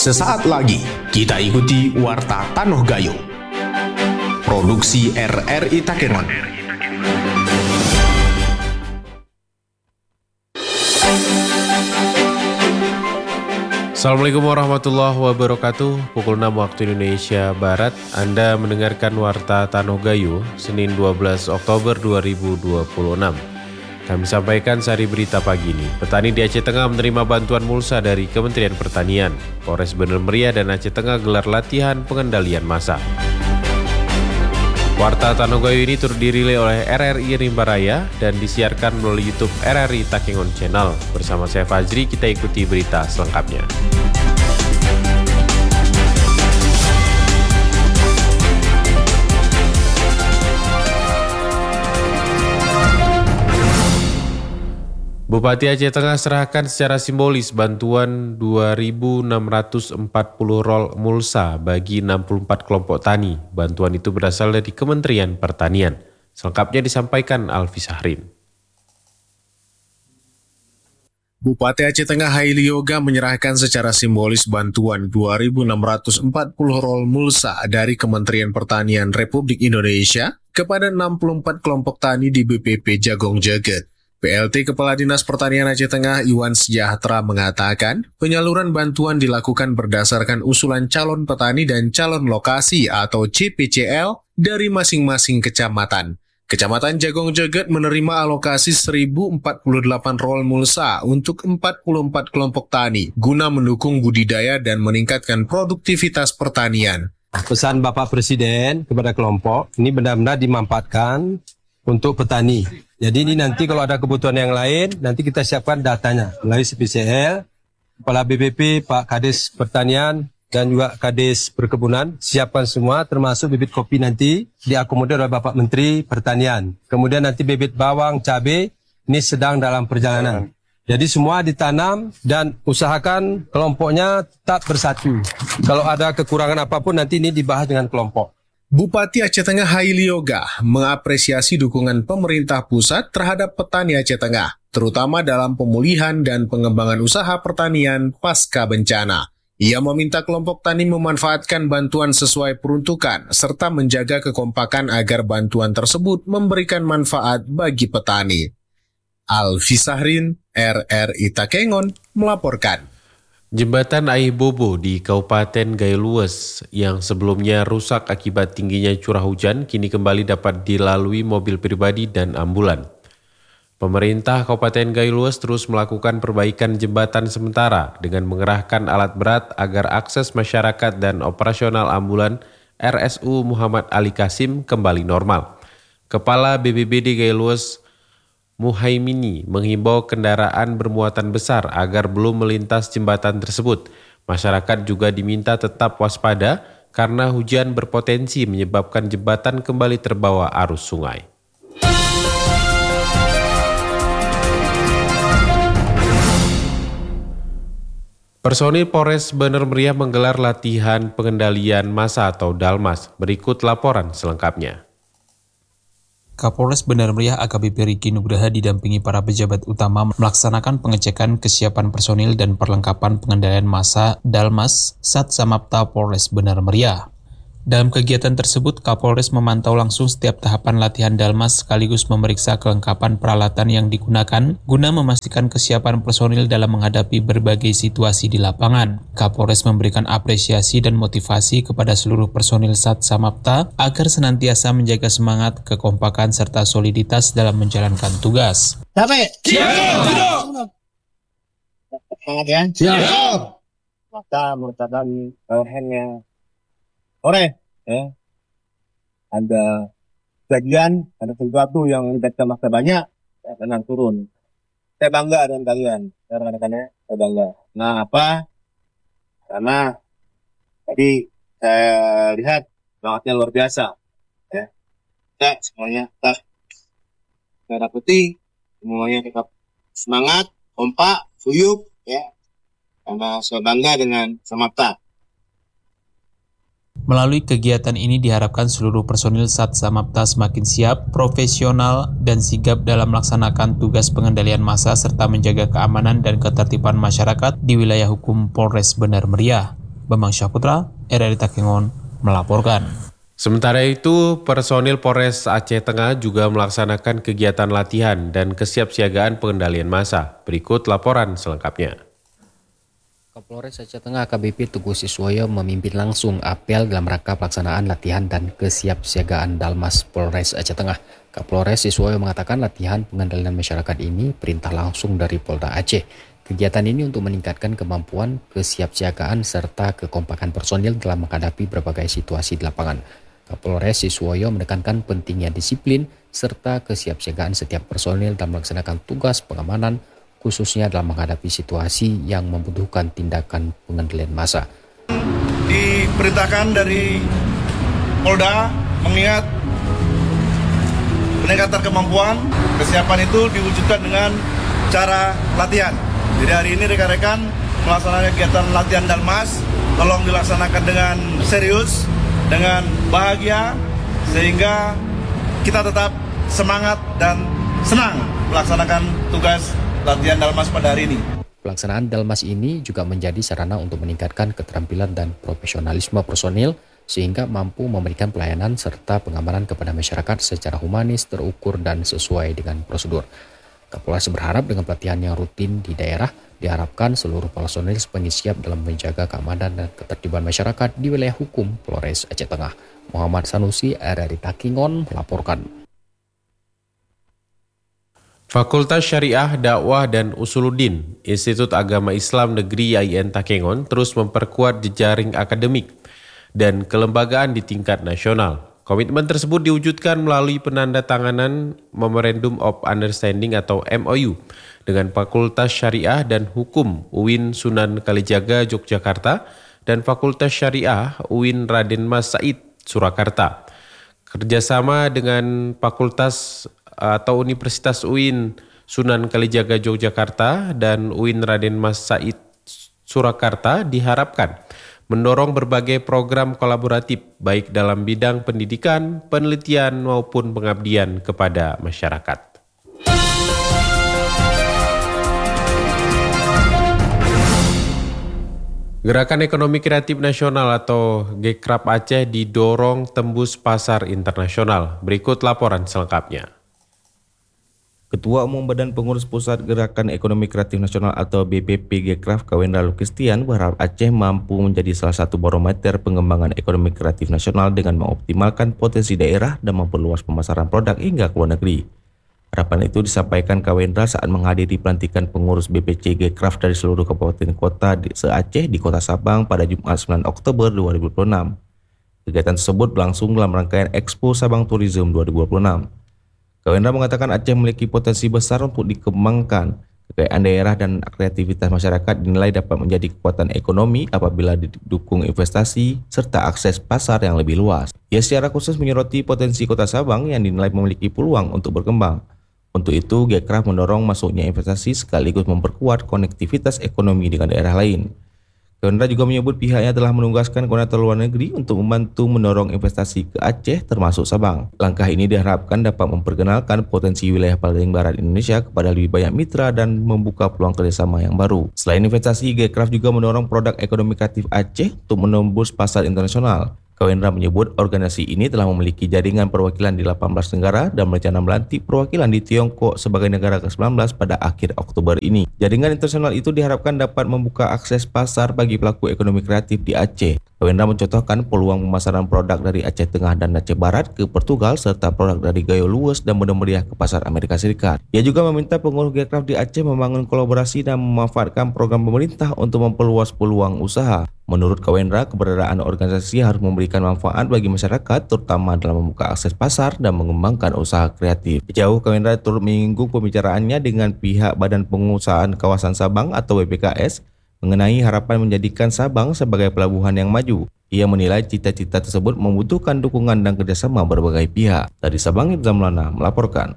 Sesaat lagi kita ikuti Warta Tanoh Gayo. Produksi RRI Takengon. Assalamualaikum warahmatullahi wabarakatuh. Pukul 6 waktu Indonesia Barat, Anda mendengarkan Warta Tanoh Gayo, Senin 12 Oktober 2026. Kami sampaikan sari berita pagi ini. Petani di Aceh Tengah menerima bantuan mulsa dari Kementerian Pertanian. Polres Bener Meriah dan Aceh Tengah gelar latihan pengendalian massa. Warta Tanoh Gayo ini turut dirilai oleh RRI Rimba Raya dan disiarkan melalui YouTube RRI Takengon Channel. Bersama saya Fajri, kita ikuti berita selengkapnya. Bupati Aceh Tengah serahkan secara simbolis bantuan 2.640 rol mulsa bagi 64 kelompok tani. Bantuan itu berasal dari Kementerian Pertanian. Selengkapnya disampaikan Alfi Sahrin. Bupati Aceh Tengah Haili Yoga menyerahkan secara simbolis bantuan 2.640 rol mulsa dari Kementerian Pertanian Republik Indonesia kepada 64 kelompok tani di BPP Jagong Jeget. PLT Kepala Dinas Pertanian Aceh Tengah Iwan Sejahtera mengatakan, penyaluran bantuan dilakukan berdasarkan usulan calon petani dan calon lokasi atau CPCL dari masing-masing kecamatan. Kecamatan Jagong Jeget menerima alokasi 1.048 rol mulsa untuk 44 kelompok tani guna mendukung budidaya dan meningkatkan produktivitas pertanian. Pesan Bapak Presiden kepada kelompok ini benar-benar dimanfaatkan untuk petani. Jadi ini nanti kalau ada kebutuhan yang lain, nanti kita siapkan datanya melalui CPCL, Kepala BPP, Pak Kades Pertanian, dan juga Kades Perkebunan, siapkan semua termasuk bibit kopi nanti diakomodir oleh Bapak Menteri Pertanian. Kemudian nanti bibit bawang, cabai, ini sedang dalam perjalanan. Jadi semua ditanam dan usahakan kelompoknya tetap bersatu. Kalau ada kekurangan apapun nanti ini dibahas dengan kelompok. Bupati Aceh Tengah Haili Yoga mengapresiasi dukungan pemerintah pusat terhadap petani Aceh Tengah, terutama dalam pemulihan dan pengembangan usaha pertanian pasca bencana. Ia meminta kelompok tani memanfaatkan bantuan sesuai peruntukan, serta menjaga kekompakan agar bantuan tersebut memberikan manfaat bagi petani. Alfi Sahrin, RRI Takengon, melaporkan. Jembatan Aih Bobo di Kabupaten Gayo Lues yang sebelumnya rusak akibat tingginya curah hujan kini kembali dapat dilalui mobil pribadi dan ambulan. Pemerintah Kabupaten Gayo Lues terus melakukan perbaikan jembatan sementara dengan mengerahkan alat berat agar akses masyarakat dan operasional ambulan RSU Muhammad Ali Kasim kembali normal. Kepala BPBD Gayo Lues Muhaimini menghimbau kendaraan bermuatan besar agar belum melintas jembatan tersebut. Masyarakat juga diminta tetap waspada karena hujan berpotensi menyebabkan jembatan kembali terbawa arus sungai. Personil Polres Bener Meriah menggelar latihan pengendalian massa atau Dalmas. Berikut laporan selengkapnya. Kapolres Bener Meriah AKBP Riki Nugraha didampingi para pejabat utama melaksanakan pengecekan kesiapan personil dan perlengkapan pengendalian massa Dalmas Satsamapta Polres Bener Meriah. Dalam kegiatan tersebut, Kapolres memantau langsung setiap tahapan latihan Dalmas sekaligus memeriksa kelengkapan peralatan yang digunakan guna memastikan kesiapan personil dalam menghadapi berbagai situasi di lapangan. Kapolres memberikan apresiasi dan motivasi kepada seluruh personil Satsamapta agar senantiasa menjaga semangat, kekompakan, serta soliditas dalam menjalankan tugas. Capek? Siap! Semangat ya? Siap! Kita meletakkan handnya. Sore, ya, ada bagian, ada sesuatu yang kita maksa banyak, saya tenang turun. Saya bangga dengan kalian, rekan-rekannya, saya bangga. Nah, apa? Karena tadi saya lihat semangatnya luar biasa, ya. Kita semuanya tetap merah putih, semuanya tetap semangat, kompak, suyuk, ya. Karena saya bangga dengan Samapta. Melalui kegiatan ini diharapkan seluruh personil Satsamapta semakin siap, profesional, dan sigap dalam melaksanakan tugas pengendalian massa serta menjaga keamanan dan ketertiban masyarakat di wilayah hukum Polres Bener Meriah. Bambang Syahputra, RRI Takengon, melaporkan. Sementara itu, personil Polres Aceh Tengah juga melaksanakan kegiatan latihan dan kesiapsiagaan pengendalian massa. Berikut laporan selengkapnya. Kapolres Aceh Tengah AKBP Teguh Siswoyo memimpin langsung apel dalam rangka pelaksanaan latihan dan kesiapsiagaan Dalmas Polres Aceh Tengah. Kapolres Siswoyo mengatakan latihan pengendalian masyarakat ini perintah langsung dari Polda Aceh. Kegiatan ini untuk meningkatkan kemampuan, kesiapsiagaan, serta kekompakan personil dalam menghadapi berbagai situasi di lapangan. Kapolres Siswoyo menekankan pentingnya disiplin serta kesiapsiagaan setiap personil dalam melaksanakan tugas pengamanan, khususnya dalam menghadapi situasi yang membutuhkan tindakan pengendalian massa. Diperintahkan dari Polda mengingat peningkatan kemampuan, kesiapan itu diwujudkan dengan cara latihan. Jadi hari ini rekan-rekan melaksanakan kegiatan latihan Dalmas, tolong dilaksanakan dengan serius, dengan bahagia, sehingga kita tetap semangat dan senang melaksanakan tugas latihan Dalmas pada hari ini. Pelaksanaan Dalmas ini juga menjadi sarana untuk meningkatkan keterampilan dan profesionalisme personil sehingga mampu memberikan pelayanan serta pengamanan kepada masyarakat secara humanis, terukur, dan sesuai dengan prosedur. Kapolres berharap dengan pelatihan yang rutin di daerah, diharapkan seluruh personil sepenuhnya siap dalam menjaga keamanan dan ketertiban masyarakat di wilayah hukum Polres Aceh Tengah. Muhammad Sanusi, RRI Takengon, melaporkan. Fakultas Syariah, Dakwah, dan Usuluddin, Institut Agama Islam Negeri IAIN Takengon terus memperkuat jejaring akademik dan kelembagaan di tingkat nasional. Komitmen tersebut diwujudkan melalui penandatanganan Memorandum of Understanding atau MOU dengan Fakultas Syariah dan Hukum UIN Sunan Kalijaga Yogyakarta dan Fakultas Syariah UIN Raden Mas Said Surakarta. Kerjasama dengan Fakultas atau Universitas UIN Sunan Kalijaga Yogyakarta dan UIN Raden Mas Said Surakarta diharapkan mendorong berbagai program kolaboratif baik dalam bidang pendidikan, penelitian maupun pengabdian kepada masyarakat. Gerakan Ekonomi Kreatif Nasional atau GEKRAF Aceh didorong tembus pasar internasional. Berikut laporan selengkapnya. Ketua Umum Badan Pengurus Pusat Gerakan Ekonomi Kreatif Nasional atau BPP GEKRAF Kawendra Lukistian berharap Aceh mampu menjadi salah satu barometer pengembangan ekonomi kreatif nasional dengan mengoptimalkan potensi daerah dan memperluas pemasaran produk hingga ke luar negeri. Harapan itu disampaikan Kawendra saat menghadiri pelantikan pengurus BPC GEKRAF dari seluruh kabupaten kota se-Aceh di Kota Sabang pada Jumat 9 Oktober 2026. Kegiatan tersebut berlangsung dalam rangkaian Expo Sabang Tourism 2026. Kawendra mengatakan Aceh memiliki potensi besar untuk dikembangkan. Kekayaan daerah dan kreativitas masyarakat dinilai dapat menjadi kekuatan ekonomi apabila didukung investasi serta akses pasar yang lebih luas. Ia secara khusus menyoroti potensi Kota Sabang yang dinilai memiliki peluang untuk berkembang. Untuk itu, GEKRAF mendorong masuknya investasi sekaligus memperkuat konektivitas ekonomi dengan daerah lain. Kawendra juga menyebut pihaknya telah menugaskan koordinator luar negeri untuk membantu mendorong investasi ke Aceh termasuk Sabang. Langkah ini diharapkan dapat memperkenalkan potensi wilayah paling barat Indonesia kepada lebih banyak mitra dan membuka peluang kerjasama yang baru. Selain investasi, GEKRAF juga mendorong produk ekonomi kreatif Aceh untuk menembus pasar internasional. Kawendra menyebut organisasi ini telah memiliki jaringan perwakilan di 18 negara dan berencana melantik perwakilan di Tiongkok sebagai negara ke-19 pada akhir Oktober ini. Jaringan internasional itu diharapkan dapat membuka akses pasar bagi pelaku ekonomi kreatif di Aceh. Kawendra mencontohkan peluang pemasaran produk dari Aceh Tengah dan Aceh Barat ke Portugal serta produk dari Gayo Luwes dan Benda Meriah ke pasar Amerika Serikat. Ia juga meminta pengurus GEKRAF di Aceh membangun kolaborasi dan memanfaatkan program pemerintah untuk memperluas peluang usaha. Menurut Kawendra, keberadaan organisasi harus memberikan manfaat bagi masyarakat, terutama dalam membuka akses pasar dan mengembangkan usaha kreatif. Sejauh Kawendra turut menyinggung pembicaraannya dengan pihak Badan Pengusahaan Kawasan Sabang atau BPKS mengenai harapan menjadikan Sabang sebagai pelabuhan yang maju. Ia menilai cita-cita tersebut membutuhkan dukungan dan kerjasama berbagai pihak. Dari Sabang, Ibzam Lana melaporkan.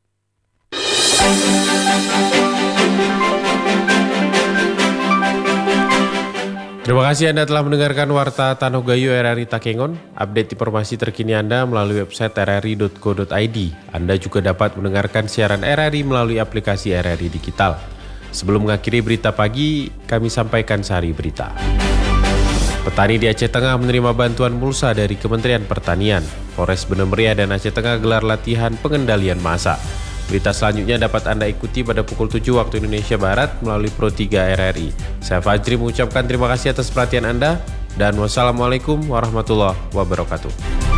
Terima kasih Anda telah mendengarkan Warta Tanoh Gayo RRI Takengon. Update informasi terkini Anda melalui website rri.co.id. Anda juga dapat mendengarkan siaran RRI melalui aplikasi RRI Digital. Sebelum mengakhiri berita pagi, kami sampaikan sehari berita. Petani di Aceh Tengah menerima bantuan mulsa dari Kementerian Pertanian. Polres Banda Meriah dan Aceh Tengah gelar latihan pengendalian massa. Berita selanjutnya dapat Anda ikuti pada pukul 7 waktu Indonesia Barat melalui Pro 3 RRI. Saya Fajri mengucapkan terima kasih atas perhatian Anda dan wassalamualaikum warahmatullahi wabarakatuh.